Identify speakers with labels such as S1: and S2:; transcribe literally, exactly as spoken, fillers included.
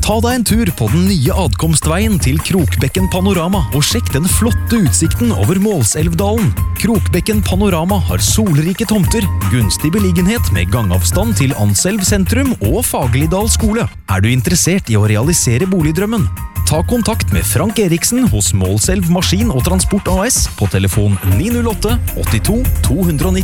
S1: Ta deg en tur på den nye adkomstveien til Krokbekken Panorama og sjekk den flotte utsikten over Målselvdalen. Krokbekken Panorama har solrike tomter, gunstig beliggenhet med gangavstand til Anselv sentrum og Fagerlidal skole. Er du interessert i å realisere boligdrømmen? Ta kontakt med Frank Eriksen hos Målselv Maskin og Transport A S på telefon ni null åtte åttito to ni nul.